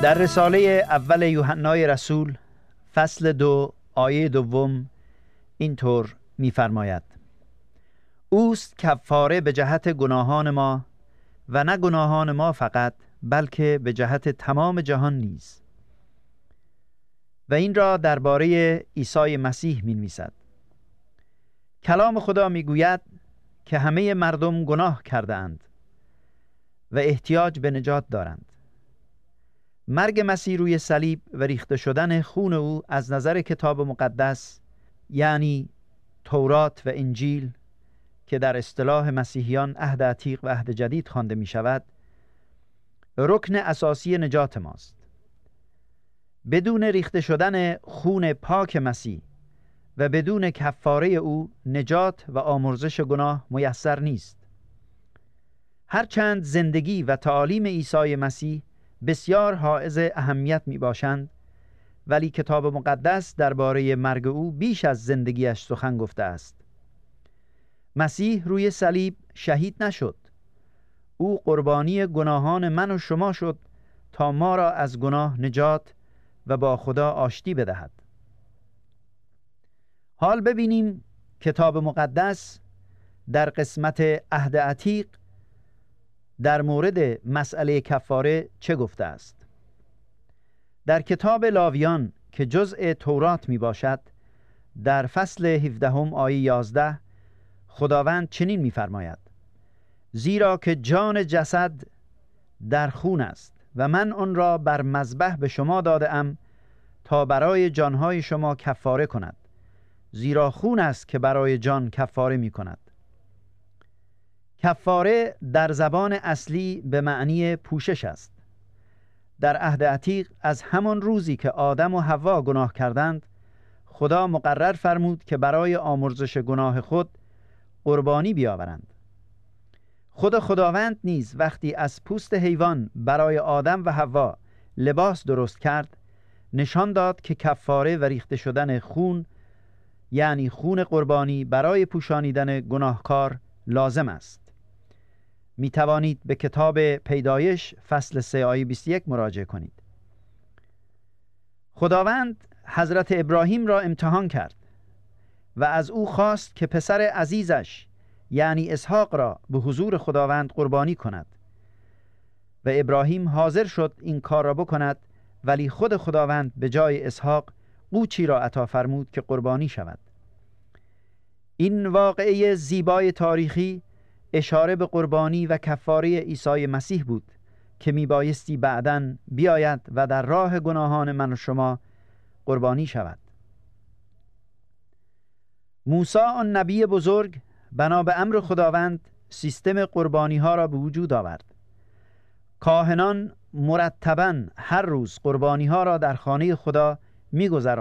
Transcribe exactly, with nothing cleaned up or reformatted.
در رساله اول یوحنای رسول فصل دو آیه دوم اینطور می‌فرماید: اوست کفاره به جهت گناهان ما و نه گناهان ما فقط، بلکه به جهت تمام جهان نیز. و این را درباره عیسی مسیح می‌نویسد. کلام خدا می‌گوید که همه مردم گناه کرده‌اند و احتیاج به نجات دارند. مرگ مسیح روی صلیب و ریخته شدن خون او از نظر کتاب مقدس، یعنی تورات و انجیل که در اصطلاح مسیحیان عهد عتیق و عهد جدید خوانده می شود، رکن اساسی نجات ماست. بدون ریخته شدن خون پاک مسیح و بدون کفاره او نجات و آمرزش گناه میسر نیست. هرچند زندگی و تعالیم عیسی مسیح بسیار حائز اهمیت می باشند، ولی کتاب مقدس درباره مرگ او بیش از زندگیش سخن گفته است. مسیح روی صلیب شهید نشد. او قربانی گناهان من و شما شد تا ما را از گناه نجات و با خدا آشتی بدهد. حال ببینیم کتاب مقدس در قسمت عهد عتیق در مورد مسئله کفاره چه گفته است. در کتاب لاویان که جزء تورات می باشد، در فصل هفدهم آیه یازده خداوند چنین می فرماید: زیرا که جان جسد در خون است و من آن را بر مذبح به شما داده ام تا برای جانهای شما کفاره کند، زیرا خون است که برای جان کفاره می کند. کفاره در زبان اصلی به معنی پوشش است. در عهد عتیق از همان روزی که آدم و حوا گناه کردند، خدا مقرر فرمود که برای آمرزش گناه خود قربانی بیاورند. خود خداوند نیز وقتی از پوست حیوان برای آدم و حوا لباس درست کرد، نشان داد که کفاره و ریخته شدن خون، یعنی خون قربانی برای پوشانیدن گناهکار لازم است. می توانید به کتاب پیدایش فصل سه آیه بیست و یک مراجعه کنید. خداوند حضرت ابراهیم را امتحان کرد و از او خواست که پسر عزیزش یعنی اسحاق را به حضور خداوند قربانی کند و ابراهیم حاضر شد این کار را بکند، ولی خود خداوند به جای اسحاق قوچی را عطا فرمود که قربانی شود. این واقعه زیبای تاریخی اشاره به قربانی و کفاره عیسی مسیح بود که میبایستی بعداً بیاید و در راه گناهان من و شما قربانی شود. موسی آن نبی بزرگ بنا به امر خداوند سیستم قربانی ها را به وجود آورد. کاهنان مرتباً هر روز قربانی ها را در خانه خدا می‌گذراندند